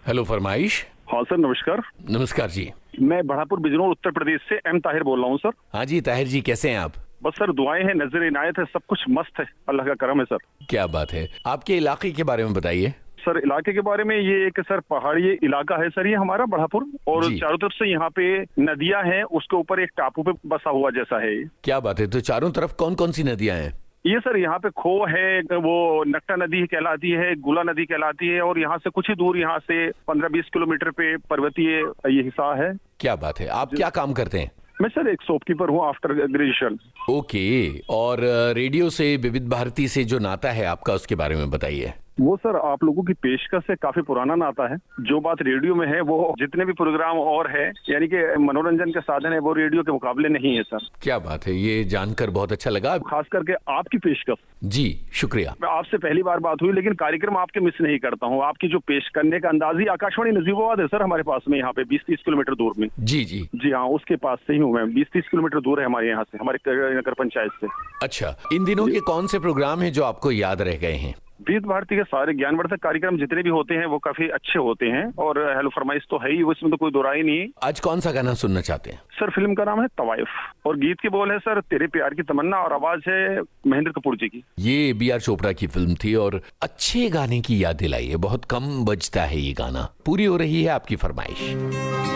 Hello फरमाइश। हाँ sir, नमस्कार। नमस्कार जी। मैं बढ़ापुर बिजनौर उत्तर प्रदेश से एम ताहिर बोल रहा हूँ सर। हाँ जी ताहिर जी, कैसे हैं आप? बस सर दुआएं हैं, नजर इनायत है, सब कुछ मस्त है, अल्लाह का करम है सर। क्या बात है, आपके इलाके के बारे में बताइए। सर इलाके के बारे में ये एक सर पहाड़ी इलाका है सर, ये हमारा बढ़ापुर, और जी। चारों तरफ से यहाँ पे नदियां हैं, उसके ऊपर एक टापू पे बसा हुआ जैसा है। क्या बात है, तो चारों तरफ कौन कौन सी नदियां हैं? ये सर यहाँ पे खो है, वो नक्टा नदी कहलाती है, गुला नदी कहलाती है, और यहाँ से कुछ ही दूर, यहाँ से 15-20 किलोमीटर पे पर्वतीय ये हिस्सा है। क्या बात है, आप क्या काम करते हैं? मैं सर एक शॉपकीपर हूँ आफ्टर ग्रेजुएशन। ओके, और रेडियो से, विविध भारती से जो नाता है आपका, उसके बारे में बताइए। वो सर आप लोगों की पेशकश से काफी पुराना नाता है। जो बात रेडियो में है वो जितने भी प्रोग्राम और है, यानी कि मनोरंजन के साधन है, वो रेडियो के मुकाबले नहीं है सर। क्या बात है, ये जानकर बहुत अच्छा लगा। खास करके आपकी पेशकश। जी शुक्रिया। मैं आपसे पहली बार बात हुई, लेकिन कार्यक्रम आपके मिस नहीं करता हूँ। आपकी जो पेश करने का अंदाज ही, आकाशवाणी नजीबाबाद है सर हमारे पास में, यहाँ पे 20-30 किलोमीटर दूर में। जी जी जी हाँ, उसके पास से ही हूँ मैं, 20-30 किलोमीटर दूर है हमारे यहाँ से, हमारे नगर पंचायत से। अच्छा, इन दिनों के कौन से प्रोग्राम हैं जो आपको याद रह गए हैं? विविध भारती के सारे ज्ञानवर्धक कार्यक्रम जितने भी होते हैं वो काफी अच्छे होते हैं, और हेलो फरमाइश तो है ही, उसमें तो कोई दो राय नहीं है। आज कौन सा गाना सुनना चाहते हैं? सर फिल्म का नाम है तवाइफ, और गीत के बोल है सर तेरे प्यार की तमन्ना, और आवाज है महेंद्र कपूर जी की। ये बी.आर. चोपड़ा की फिल्म थी, और अच्छे गाने की याद दिलाई है। बहुत कम बजता है ये गाना। पूरी हो रही है आपकी फरमाइश।